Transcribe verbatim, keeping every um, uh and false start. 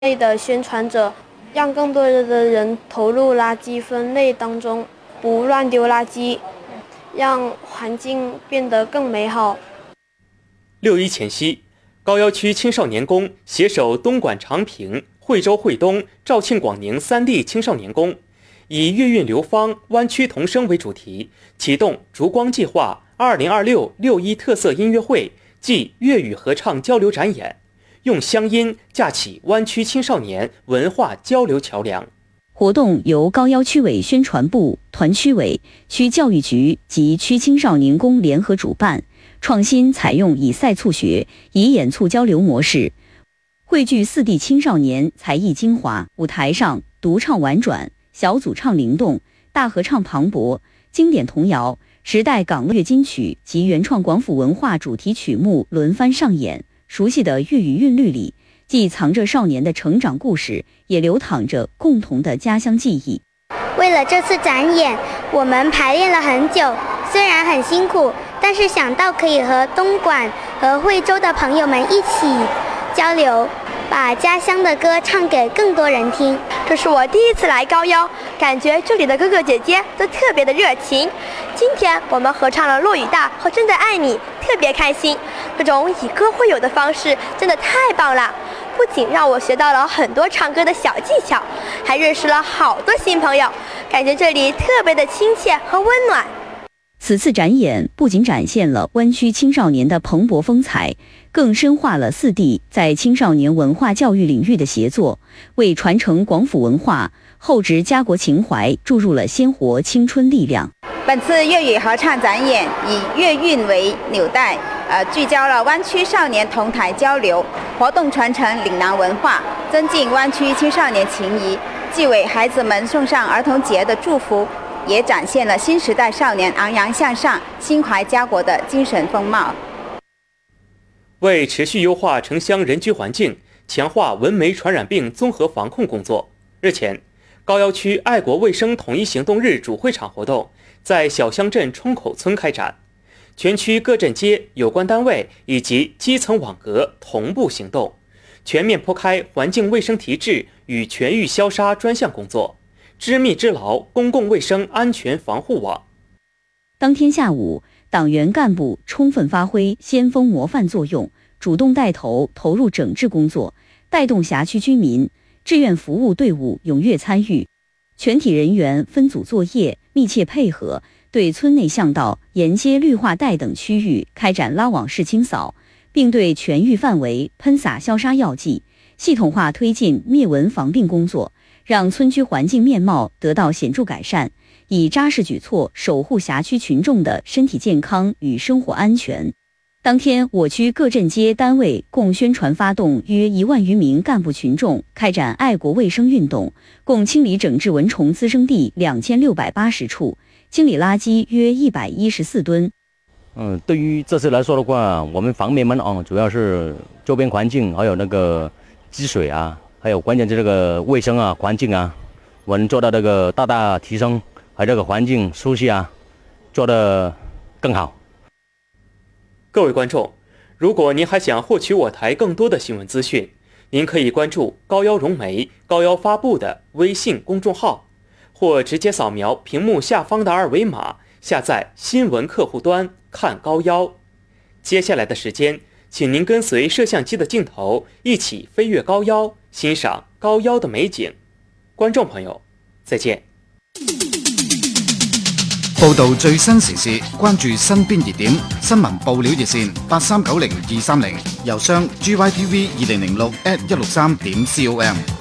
类的宣传者，让更多的人投入垃圾分类当中，不乱丢垃圾，让环境变得更美好。 六一前夕，高要区青少年宫携手东莞长平、惠州惠东、肇庆广宁三地青少年宫，以粤韵流芳、湾区同声为主题，启动烛光计划二零二六六一特色音乐会暨粤语合唱交流展演，用乡音架起湾区青少年文化交流桥梁。 活动由高要区委宣传部、团区委、区教育局及区青少年宫联合主办，创新采用以赛促学、以演促交流模式，汇聚四地青少年才艺精华。舞台上独唱婉转，小组唱灵动，大合唱磅礴，经典童谣、时代港乐金曲及原创广府文化主题曲目轮番上演。熟悉的粤语韵律里，既藏着少年的成长故事，也流淌着共同的家乡记忆。 为了这次展演，我们排练了很久，虽然很辛苦，但是想到可以和东莞和惠州的朋友们一起交流，把家乡的歌唱给更多人听。 这是我第一次来高要，感觉这里的哥哥姐姐都特别的热情。今天我们合唱了《落雨大》和《真的爱你》，特别开心。这种以歌会友的方式真的太棒了，不仅让我学到了很多唱歌的小技巧，还认识了好多新朋友，感觉这里特别的亲切和温暖。 此次展演不仅展现了湾区青少年的蓬勃风采，更深化了四地在青少年文化教育领域的协作，为传承广府文化、厚植家国情怀注入了鲜活青春力量。 本次粤语合唱展演以粤韵为纽带，呃，聚焦了湾区少年同台交流活动，传承岭南文化，增进湾区青少年情谊，既为孩子们送上儿童节的祝福，也展现了新时代少年昂扬向上、心怀家国的精神风貌。 为持续优化城乡人居环境，强化蚊媒传染病综合防控工作，日前，高要区爱国卫生统一行动日主会场活动在小乡镇冲口村开展，全区各镇街有关单位以及基层网格同步行动，全面铺开环境卫生提质与全域消杀专项工作，织密织牢公共卫生安全防护网。 当天下午，党员干部充分发挥先锋模范作用，主动带头投入整治工作，带动辖区居民、志愿服务队伍踊跃参与，全体人员分组作业，密切配合，对村内巷道、沿街绿化带等区域开展拉网式清扫，并对全域范围喷洒消杀药剂，系统化推进灭蚊防病工作，让村区环境面貌得到显著改善，以扎实举措守护辖区群众的身体健康与生活安全。当天，我区各镇街单位共宣传发动约一万余名干部群众开展爱国卫生运动，共清理整治蚊虫滋生地两千六百八十处，清理垃圾约一百一十四吨。 嗯，对于这次来说的话，我们防灭蚊啊，主要是周边环境，还有那个积水啊，还有关键是这个卫生啊、环境啊，我们做到这个大大提升，还有这个环境舒适啊，做得更好。 各位观众，如果您还想获取我台更多的新闻资讯，您可以关注高要融媒、高要发布的微信公众号，或直接扫描屏幕下方的二维码，下载新闻客户端看高要。接下来的时间，请您跟随摄像机的镜头一起飞越高要，欣賞高要的美景。觀眾朋友，再見。 報導最新時事，關注身邊熱點，新聞報料熱線八三九零二三零，郵箱 G Y T V 二零零六 at 一六三點 com。